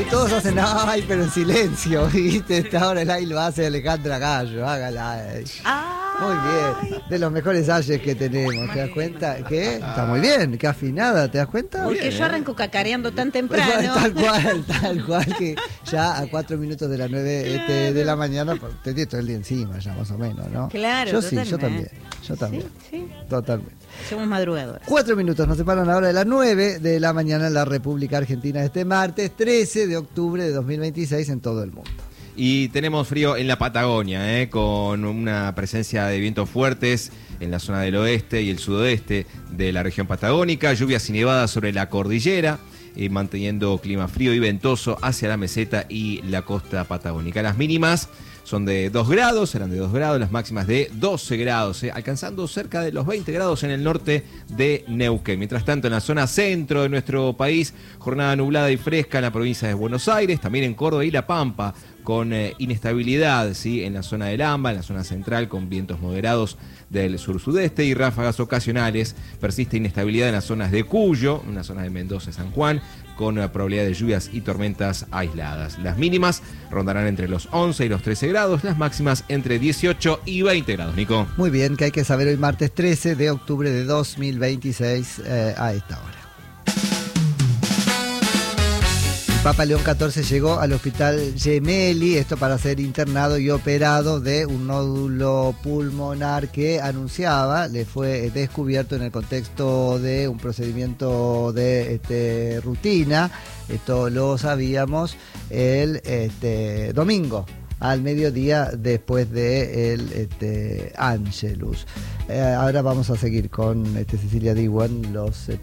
Y todos hacen, ay, pero en silencio, ¿viste? Ahora el ay lo hace Alejandra Gallo, hágala. Muy bien, de los mejores ayes que tenemos, ¿te das cuenta? ¿Qué? Está muy bien, qué afinada, ¿te das cuenta? Porque yo arranco cacareando tan temprano. Tal cual, que ya a 4 minutos de las 9 de la mañana, te tiene todo el día encima, ya más o menos, ¿no? Claro, yo totalmente. Sí, yo también. Sí. Totalmente. Somos madrugadores. 4 minutos nos separan ahora de las 9 de la mañana en la República Argentina este martes 13 de octubre de 2026 en todo el mundo. Y tenemos frío en la Patagonia, con una presencia de vientos fuertes en la zona del oeste y el sudoeste de la región patagónica, lluvias y nevadas sobre la cordillera, manteniendo clima frío y ventoso hacia la meseta y la costa patagónica. Las mínimas son de 2 grados, serán de 2 grados, las máximas de 12 grados, alcanzando cerca de los 20 grados en el norte de Neuquén. Mientras tanto, en la zona centro de nuestro país, jornada nublada y fresca en la provincia de Buenos Aires, también en Córdoba y La Pampa, con inestabilidad, ¿sí? En la zona del AMBA, en la zona central, con vientos moderados del sur-sudeste y ráfagas ocasionales. Persiste inestabilidad en las zonas de Cuyo, en las zonas de Mendoza y San Juan, con probabilidad de lluvias y tormentas aisladas. Las mínimas rondarán entre los 11 y los 13 grados, las máximas entre 18 y 20 grados, Nico. Muy bien, que hay que saber hoy martes 13 de octubre de 2026 a esta hora. Papa León XIV llegó al hospital Gemelli, esto para ser internado y operado de un nódulo pulmonar que anunciaba, le fue descubierto en el contexto de un procedimiento de rutina. Esto lo sabíamos el domingo al mediodía después de el Angelus. Ahora vamos a seguir con Cecilia Diwan, los